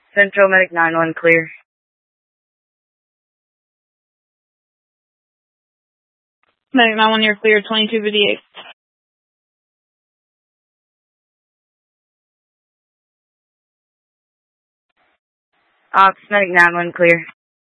Central Medic 9-1 clear. Medic 9-1, you're clear, 2258. Ops, Medic 9-1 clear.